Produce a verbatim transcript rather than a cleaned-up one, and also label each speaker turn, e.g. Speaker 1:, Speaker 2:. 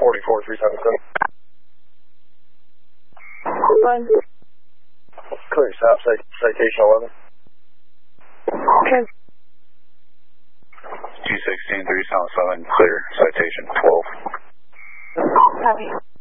Speaker 1: forty-four three seven seven.
Speaker 2: One.
Speaker 1: Clear stop, citation eleven.
Speaker 2: Okay.
Speaker 3: two sixteen three seven seven, clear, citation twelve.
Speaker 2: Copy.